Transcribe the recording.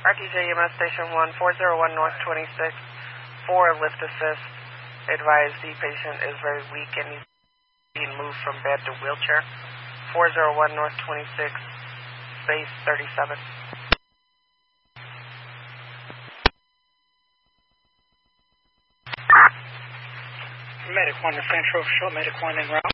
RTJ EMS Station 1, 401 North 26, for lift assist. Advise the patient is very weak and he's being moved from bed to wheelchair. 401 North 26, space 37. Medic 1 to Central, show Medic 1 en route.